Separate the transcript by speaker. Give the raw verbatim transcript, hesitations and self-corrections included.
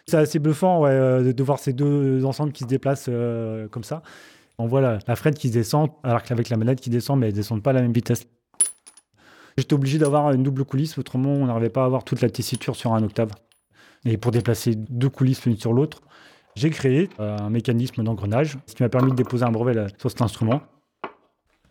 Speaker 1: C'est assez bluffant ouais, euh, de voir ces deux ensembles qui se déplacent euh, comme ça. On voit la, la frette qui descend, alors qu'avec la manette qui descend, mais elle ne descend pas à la même vitesse. J'étais obligé d'avoir une double coulisse, autrement on n'arrivait pas à avoir toute la tessiture sur un octave. Et pour déplacer deux coulisses l'une sur l'autre, j'ai créé euh, un mécanisme d'engrenage, ce qui m'a permis de déposer un brevet là, sur cet instrument.